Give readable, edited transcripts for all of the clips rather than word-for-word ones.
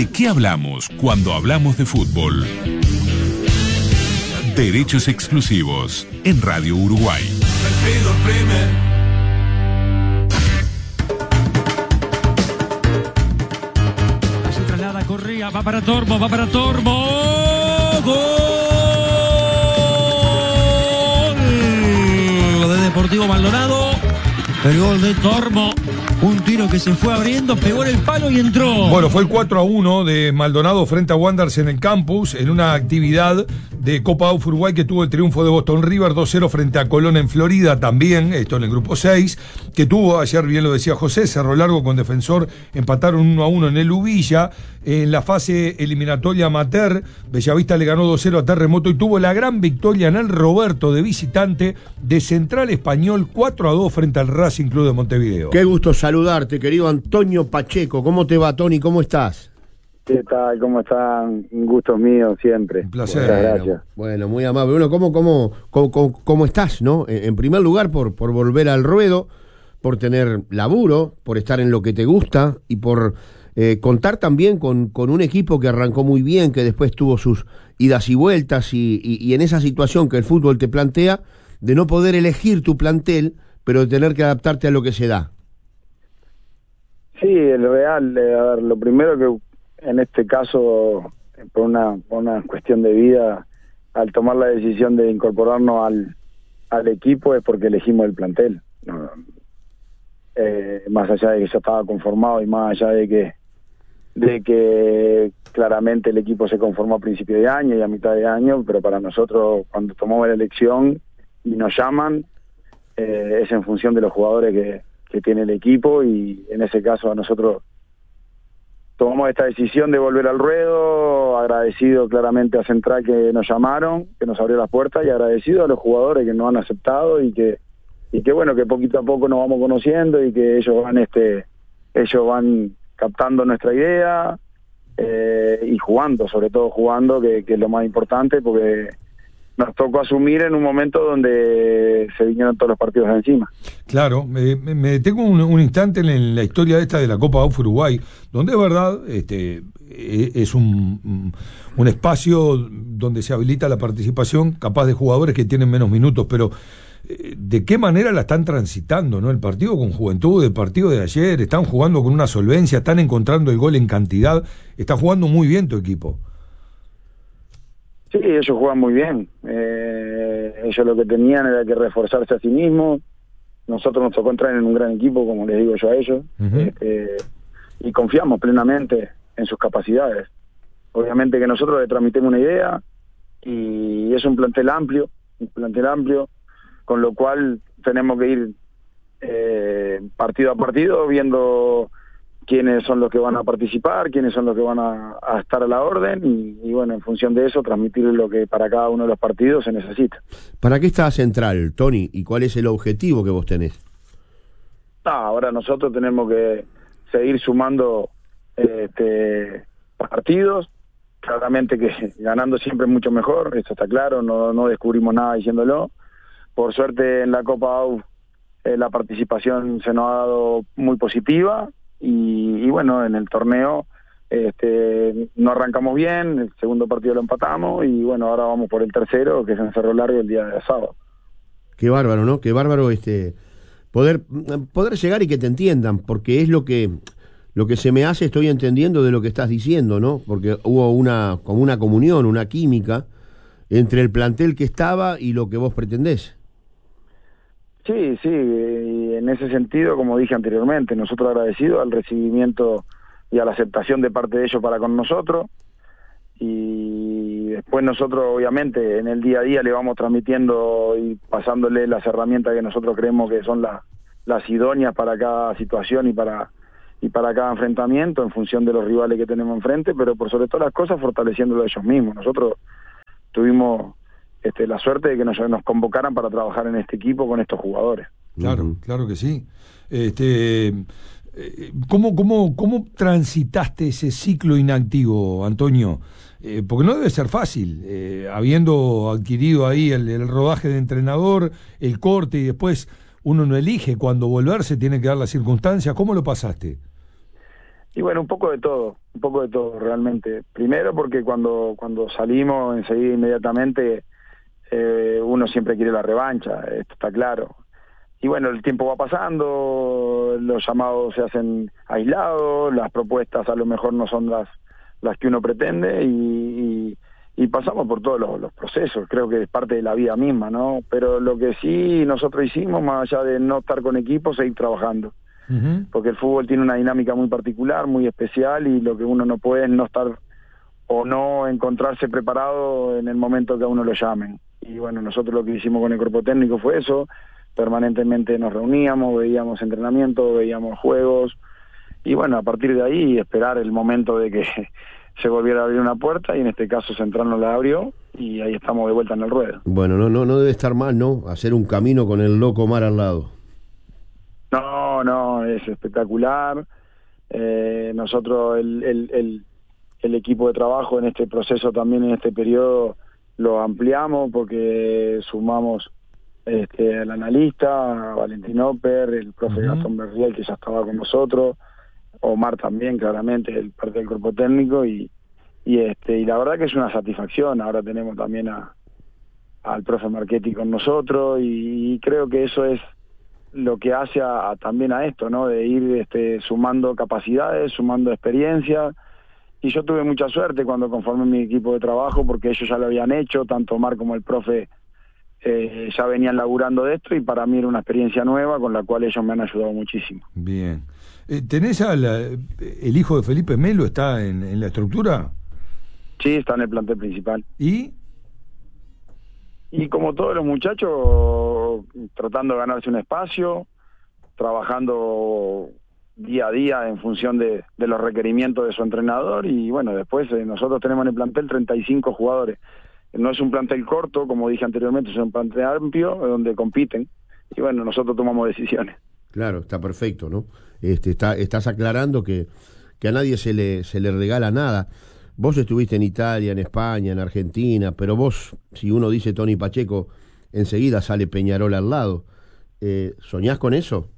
¿De qué hablamos cuando hablamos de fútbol? Derechos exclusivos en Radio Uruguay. Se traslada Correa, va para Tormo, ¡Gol! De Deportivo Maldonado. El gol de Tormo, un tiro que se fue abriendo, pegó en el palo y entró. Bueno, fue el 4-1 de Maldonado frente a Wanderers en el campus, en una actividad de Copa AUF Uruguay que tuvo el triunfo de Boston River 2-0 frente a Colón en Florida también, esto en el grupo 6, que tuvo, ayer bien lo decía José, Cerro Largo con Defensor empataron 1-1 en el Ubilla. En la fase eliminatoria amateur, Bellavista le ganó 2-0 a Terremoto y tuvo la gran victoria en el Roberto de visitante de Central Español 4-2 frente al Racing Club de Montevideo. Qué gusto saludarte, querido Antonio Pacheco. ¿Cómo te va, Tony? ¿Cómo estás? ¿Qué tal? ¿Cómo están? Un gusto mío siempre. Un placer. Muchas gracias. Bueno, muy amable. Bueno, ¿cómo estás, no? En primer lugar, por volver al ruedo, por tener laburo, por estar en lo que te gusta y por contar también con un equipo que arrancó muy bien, que después tuvo sus idas y vueltas y en esa situación que el fútbol te plantea, de no poder elegir tu plantel, pero de tener que adaptarte a lo que se da. Sí, el real. A ver, lo primero que en este caso, por una cuestión de vida, al tomar la decisión de incorporarnos al equipo es porque elegimos el plantel. No, más allá de que ya estaba conformado y más allá de que claramente el equipo se conformó a principio de año y a mitad de año, pero para nosotros cuando tomamos la elección y nos llaman, es en función de los jugadores que tiene el equipo y en ese caso a nosotros tomamos esta decisión de volver al ruedo, agradecido claramente a Central que nos llamaron, que nos abrió las puertas y agradecido a los jugadores que nos han aceptado y que bueno, que poquito a poco nos vamos conociendo y que ellos van captando nuestra idea y jugando, sobre todo jugando, que es lo más importante porque nos tocó asumir en un momento donde se vinieron todos los partidos de encima. Claro, me detengo un instante en la historia esta de la Copa AUF Uruguay, donde es verdad, es un espacio donde se habilita la participación capaz de jugadores que tienen menos minutos, pero ¿de qué manera la están transitando, no? El partido con Juventud, el partido de ayer, están jugando con una solvencia, están encontrando el gol en cantidad, está jugando muy bien tu equipo. Sí, ellos juegan muy bien. Ellos lo que tenían era que reforzarse a sí mismos. Nosotros nos tocó entrar en un gran equipo, como les digo yo a ellos, y confiamos plenamente en sus capacidades. Obviamente que nosotros le transmitimos una idea y es un plantel amplio, con lo cual tenemos que ir partido a partido viendo quiénes son los que van a participar, quiénes son los que van a estar a la orden y bueno, en función de eso transmitir lo que para cada uno de los partidos se necesita. ¿Para qué está Central, Tony? ¿Y cuál es el objetivo que vos tenés? Ahora nosotros tenemos que seguir sumando partidos, claramente que ganando siempre es mucho mejor, esto está claro, no descubrimos nada diciéndolo. Por suerte en la Copa AUF la participación se nos ha dado muy positiva. Y bueno, en el torneo no arrancamos bien, el segundo partido lo empatamos y bueno, ahora vamos por el tercero, que es en Cerro Largo el día de sábado. Qué bárbaro, ¿no? Qué bárbaro poder llegar y que te entiendan, porque es lo que se me hace, estoy entendiendo de lo que estás diciendo, ¿no? Porque hubo como una comunión, una química entre el plantel que estaba y lo que vos pretendés. Sí, y en ese sentido, como dije anteriormente, nosotros agradecidos al recibimiento y a la aceptación de parte de ellos para con nosotros, y después nosotros obviamente en el día a día le vamos transmitiendo y pasándole las herramientas que nosotros creemos que son las idóneas para cada situación y para cada enfrentamiento en función de los rivales que tenemos enfrente, pero por sobre todas las cosas fortaleciéndolo ellos mismos. Nosotros tuvimos la suerte de que nos convocaran para trabajar en este equipo con estos jugadores. Claro que sí. ¿Cómo transitaste ese ciclo inactivo, Antonio? Porque no debe ser fácil, habiendo adquirido ahí el rodaje de entrenador, el corte y después uno no elige cuando volverse, tiene que dar las circunstancias. ¿Cómo lo pasaste? Y bueno, un poco de todo realmente. Primero porque cuando salimos enseguida inmediatamente uno siempre quiere la revancha, esto está claro. Y bueno, el tiempo va pasando, los llamados se hacen aislados, las propuestas a lo mejor no son las que uno pretende y pasamos por todos los procesos, creo que es parte de la vida misma, ¿no? Pero lo que sí nosotros hicimos, más allá de no estar con equipos, seguir trabajando. Porque el fútbol tiene una dinámica muy particular, muy especial, y lo que uno no puede es no estar o no encontrarse preparado en el momento que a uno lo llamen. Y bueno, nosotros lo que hicimos con el cuerpo técnico fue eso, permanentemente nos reuníamos, veíamos entrenamientos, veíamos juegos, y bueno, a partir de ahí esperar el momento de que se volviera a abrir una puerta, y en este caso Central nos la abrió, y ahí estamos de vuelta en el ruedo. Bueno, no debe estar mal, ¿no? Hacer un camino con el loco Mar al lado. No, es espectacular. Nosotros el equipo de trabajo en este proceso, también en este periodo, lo ampliamos porque sumamos al analista, a Valentín Oper, el profe Gastón Berriel, que ya estaba con nosotros, Omar también, claramente, el parte del cuerpo técnico, y la verdad que es una satisfacción. Ahora tenemos también al profe Marchetti con nosotros, y creo que eso es lo que hace también a esto, ¿no? De ir sumando capacidades, sumando experiencia. Y yo tuve mucha suerte cuando conformé mi equipo de trabajo, porque ellos ya lo habían hecho, tanto Omar como el profe ya venían laburando de esto, y para mí era una experiencia nueva con la cual ellos me han ayudado muchísimo. Bien. ¿Tenés el hijo de Felipe Melo, está en la estructura? Sí, está en el plantel principal. Y como todos los muchachos, tratando de ganarse un espacio, trabajando día a día en función de los requerimientos de su entrenador, y bueno, después nosotros tenemos en el plantel 35 jugadores. No es un plantel corto, como dije anteriormente, es un plantel amplio donde compiten, y bueno, nosotros tomamos decisiones. Claro, está perfecto, ¿no? Estás aclarando que a nadie se le regala nada. Vos estuviste en Italia, en España, en Argentina, pero vos, si uno dice Tony Pacheco, enseguida sale Peñarol al lado. ¿Soñás con eso?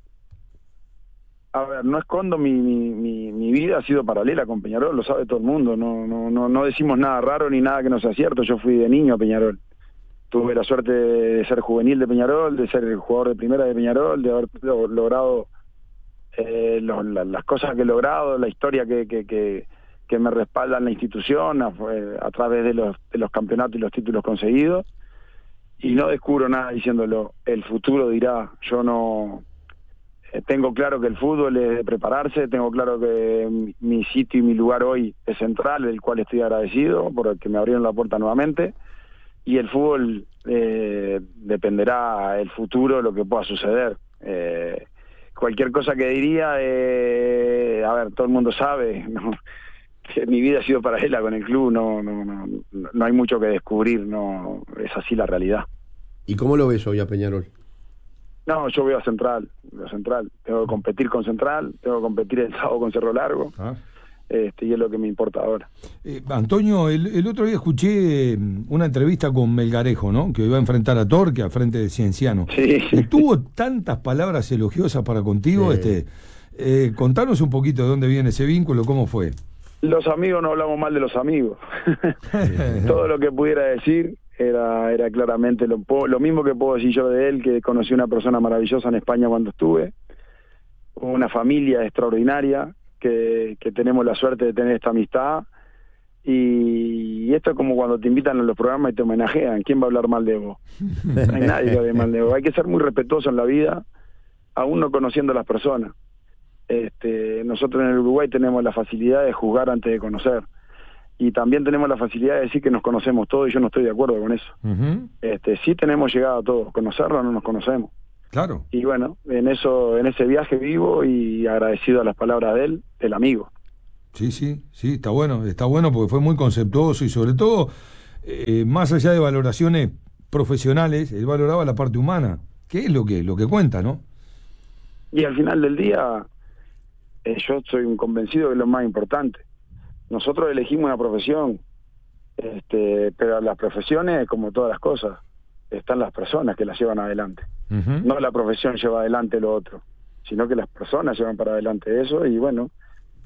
A ver, no escondo, mi vida ha sido paralela con Peñarol, lo sabe todo el mundo. No decimos nada raro ni nada que no sea cierto. Yo fui de niño a Peñarol. Tuve la suerte de ser juvenil de Peñarol, de ser el jugador de primera de Peñarol, de haber logrado las cosas que he logrado, la historia que me respaldan la institución a través de los campeonatos y los títulos conseguidos, y no descubro nada diciéndolo. El futuro dirá. Yo no tengo claro que el fútbol es de prepararse, tengo claro que mi sitio y mi lugar hoy es Central, del cual estoy agradecido porque me abrieron la puerta nuevamente, y el fútbol dependerá el futuro, lo que pueda suceder. Cualquier cosa que diría, a ver, todo el mundo sabe, ¿no? Mi vida ha sido paralela con el club, no hay mucho que descubrir, no es así la realidad. ¿Y cómo lo ves hoy a Peñarol? No, yo veo a Central, tengo que competir con Central, tengo que competir el sábado con Cerro Largo, y es lo que me importa ahora. Antonio, el otro día escuché una entrevista con Melgarejo, ¿no? Que iba a enfrentar a Torque al frente de Cienciano. Sí. Tuvo tantas palabras elogiosas para contigo, contanos un poquito de dónde viene ese vínculo, cómo fue. Los amigos no hablamos mal de los amigos. Todo lo que pudiera decir era claramente lo mismo que puedo decir yo de él, que conocí una persona maravillosa en España cuando estuve, una familia extraordinaria, que tenemos la suerte de tener esta amistad, y esto es como cuando te invitan a los programas y te homenajean. ¿Quién va a hablar mal de vos? No hay nadie que hable mal de vos. Hay que ser muy respetuoso en la vida, aún no conociendo a las personas. Nosotros en el Uruguay tenemos la facilidad de juzgar antes de conocer, y también tenemos la facilidad de decir que nos conocemos todos, y yo no estoy de acuerdo con eso. Sí tenemos llegado a todos, conocerlo no nos conocemos. Claro. Y bueno, en ese viaje vivo, y agradecido a las palabras de él, el amigo. Sí, está bueno porque fue muy conceptuoso, y sobre todo, más allá de valoraciones profesionales, él valoraba la parte humana, que es lo que cuenta, ¿no? Y al final del día, yo soy un convencido que es lo más importante. Nosotros elegimos una profesión, pero las profesiones, como todas las cosas, están las personas que las llevan adelante. No la profesión lleva adelante lo otro, sino que las personas llevan para adelante eso, y bueno,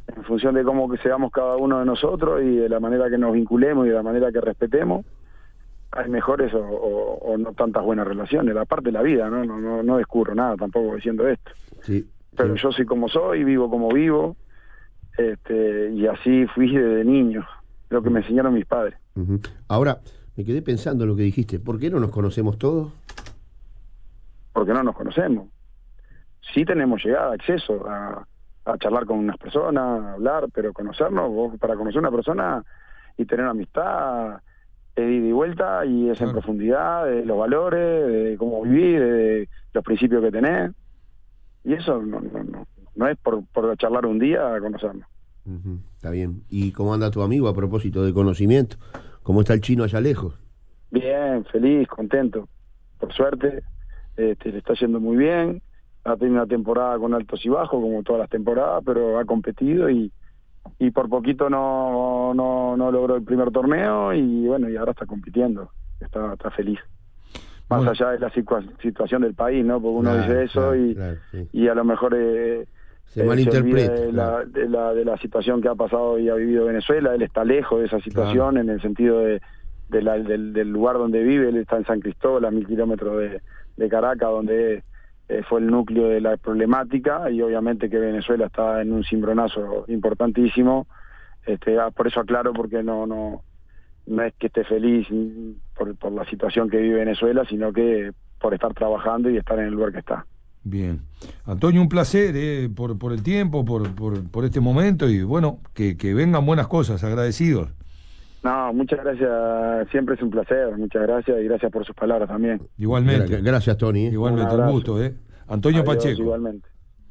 en función de cómo que seamos cada uno de nosotros y de la manera que nos vinculemos y de la manera que respetemos, hay mejores o no tantas buenas relaciones. La parte de la vida, no descubro nada tampoco diciendo esto. Sí, pero yo soy como soy, vivo como vivo, y así fui desde niño, lo que me enseñaron mis padres. Uh-huh. Ahora, me quedé pensando en lo que dijiste. ¿Por qué no nos conocemos todos? Porque no nos conocemos. Sí tenemos llegada, acceso a charlar con unas personas, a hablar, pero conocernos, vos para conocer a una persona y tener amistad es de ida y vuelta y es en profundidad, de los valores, de cómo vivís, de los principios que tenés. Y eso no es por charlar un día a conocernos. Uh-huh. Está bien. ¿Y cómo anda tu amigo a propósito de conocimiento? ¿Cómo está el chino allá lejos? Bien, feliz, contento. Por suerte, le está yendo muy bien. Ha tenido una temporada con altos y bajos, como todas las temporadas, pero ha competido y por poquito no logró el primer torneo y bueno, y ahora está compitiendo. Está feliz. Más allá de la situación del país, ¿no? Porque uno dice eso y a lo mejor se malinterpreta. Se olvida de la situación que ha pasado y ha vivido Venezuela. Él está lejos de esa situación en el sentido del lugar donde vive. Él está en San Cristóbal, a 1000 kilómetros de Caracas, donde fue el núcleo de la problemática, y obviamente que Venezuela está en un cimbronazo importantísimo. Por eso aclaro, porque no es que esté feliz por la situación que vive Venezuela, sino que por estar trabajando y estar en el lugar que está. Bien. Antonio, un placer por el tiempo, por este momento, y bueno, que vengan buenas cosas, agradecidos. No, muchas gracias, siempre es un placer, muchas gracias y gracias por sus palabras también. Igualmente. Gracias, Tony. Igualmente, un gusto. Antonio Adiós, Pacheco. Igualmente.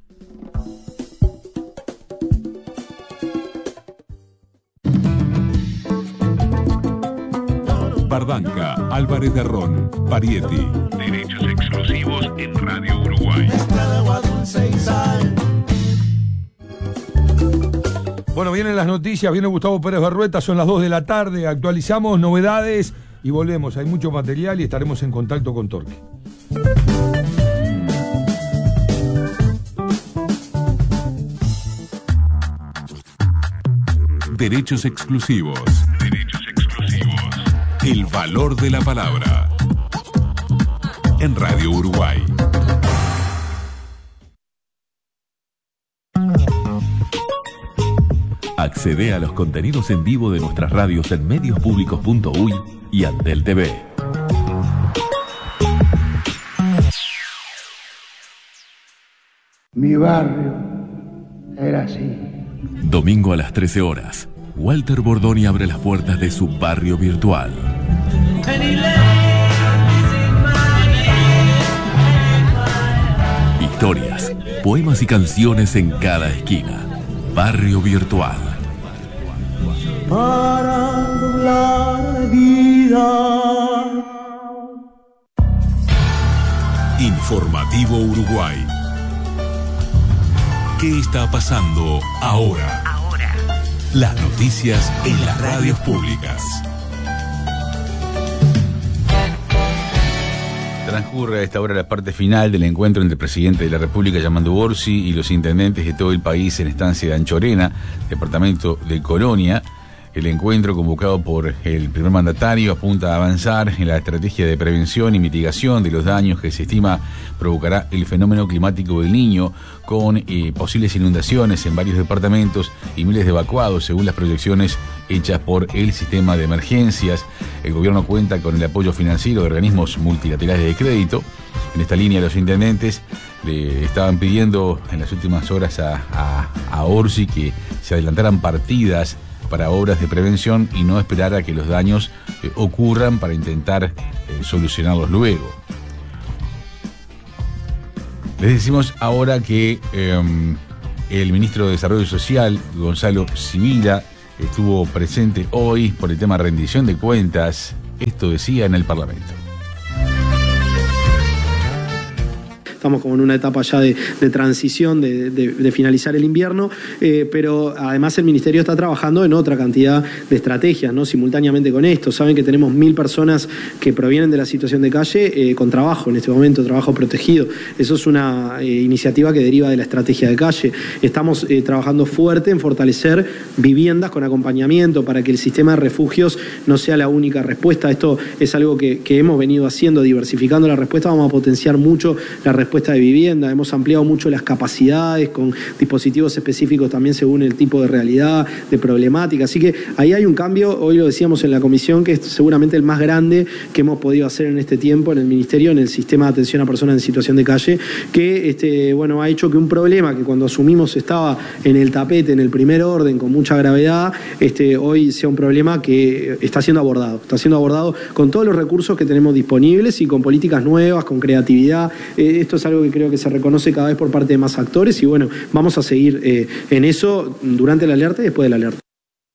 Bardanca, Álvarez de Ron, Parietti. Derechos exclusivos en Radio Uruguay. Bueno, vienen las noticias, viene Gustavo Pérez Berrueta, son las 2 de la tarde, actualizamos novedades y volvemos. Hay mucho material y estaremos en contacto con Torque. Derechos exclusivos. Derechos exclusivos. El valor de la palabra. En Radio Uruguay. Accede a los contenidos en vivo de nuestras radios en mediospublicos.uy y Antel TV. Mi barrio era así. Domingo a las 13 horas, Walter Bordoni abre las puertas de su barrio virtual. Historias, poemas y canciones en cada esquina. Barrio Virtual. Para doblar la vida. Informativo Uruguay. ¿Qué está pasando ahora? Las noticias en las radios públicas. Transcurre a esta hora la parte final del encuentro entre el presidente de la República, Yamandú Borsi, y los intendentes de todo el país en estancia de Anchorena, departamento de Colonia. El encuentro, convocado por el primer mandatario, apunta a avanzar en la estrategia de prevención y mitigación de los daños que se estima provocará el fenómeno climático del Niño, con posibles inundaciones en varios departamentos y miles de evacuados, según las proyecciones hechas por el sistema de emergencias. El gobierno cuenta con el apoyo financiero de organismos multilaterales de crédito. En esta línea, los intendentes le estaban pidiendo en las últimas horas a Orsi que se adelantaran partidas para obras de prevención y no esperar a que los daños ocurran para intentar solucionarlos luego. Les decimos ahora que el ministro de Desarrollo Social, Gonzalo Sibila, estuvo presente hoy por el tema rendición de cuentas. Esto decía en el Parlamento. estamos como en una etapa ya de transición, de finalizar el invierno, pero además el Ministerio está trabajando en otra cantidad de estrategias, ¿no? Simultáneamente con esto. Saben que tenemos 1.000 personas que provienen de la situación de calle con trabajo en este momento, trabajo protegido. Eso es una iniciativa que deriva de la estrategia de calle. Estamos trabajando fuerte en fortalecer viviendas con acompañamiento para que el sistema de refugios no sea la única respuesta. Esto es algo que hemos venido haciendo, diversificando la respuesta. Vamos a potenciar mucho la respuesta de vivienda. Hemos ampliado mucho las capacidades con dispositivos específicos también según el tipo de realidad, de problemática. Así que ahí hay un cambio, hoy lo decíamos en la comisión, que es seguramente el más grande que hemos podido hacer en este tiempo en el Ministerio, en el sistema de atención a personas en situación de calle, que ha hecho que un problema que cuando asumimos estaba en el tapete, en el primer orden, con mucha gravedad, hoy sea un problema que está siendo abordado con todos los recursos que tenemos disponibles y con políticas nuevas, con creatividad. Esto es algo que creo que se reconoce cada vez por parte de más actores y bueno, vamos a seguir en eso durante la alerta y después de la alerta.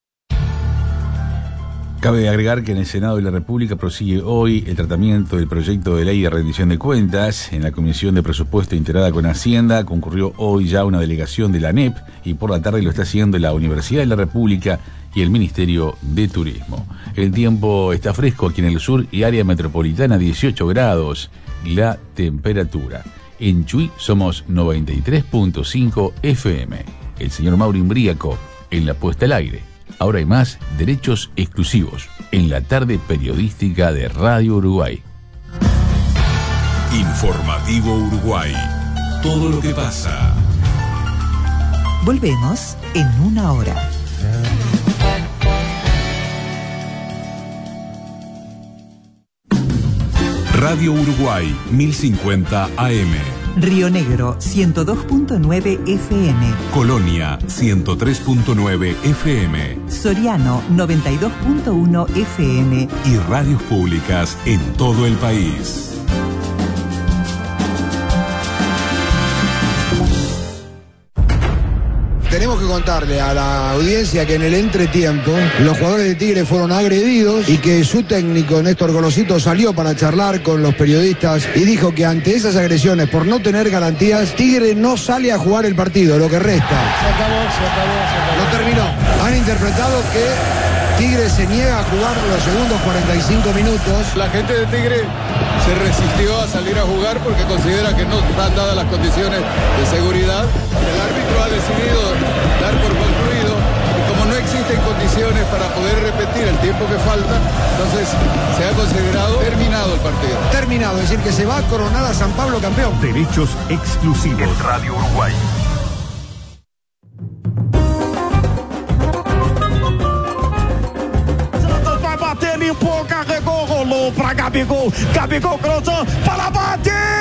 Cabe agregar que en el Senado de la República prosigue hoy el tratamiento del proyecto de ley de rendición de cuentas. En la Comisión de Presupuesto integrada con Hacienda concurrió hoy ya una delegación de la ANEP y por la tarde lo está haciendo la Universidad de la República y el Ministerio de Turismo. El tiempo está fresco aquí en el sur y área metropolitana, 18 grados la temperatura. En Chuy somos 93.5 FM. El señor Mauro Imbríaco en la puesta al aire. Ahora hay más derechos exclusivos en la tarde periodística de Radio Uruguay. Informativo Uruguay. Todo lo que pasa. Volvemos en una hora. Radio Uruguay 1050 AM. Río Negro 102.9 FM. Colonia 103.9 FM. Soriano 92.1 FM. Y radios públicas en todo el país. Tenemos que contarle a la audiencia que en el entretiempo los jugadores de Tigre fueron agredidos y que su técnico Néstor Golosito salió para charlar con los periodistas y dijo que ante esas agresiones por no tener garantías, Tigre no sale a jugar el partido, lo que resta. Se acabó. Lo terminó. Han interpretado que Tigre se niega a jugar los segundos 45 minutos. La gente de Tigre se resistió a salir a jugar porque considera que no están dadas las condiciones de seguridad. El árbitro ha decidido dar por concluido y como no existen condiciones para poder repetir el tiempo que falta, entonces se ha considerado terminado el partido. Terminado, es decir, que se va a coronar a San Pablo campeón. Derechos exclusivos. En Radio Uruguay. Limpou, carregou, rolou pra Gabigol. Gabigol cruzou para bater!